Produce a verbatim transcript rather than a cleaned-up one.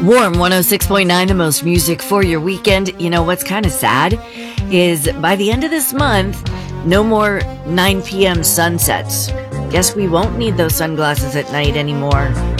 Warm one oh six point nine, the most music for your weekend. You know what's kind of sad is by the end of this month, no more nine p.m. sunsets. Guess we won't need those sunglasses at night anymore.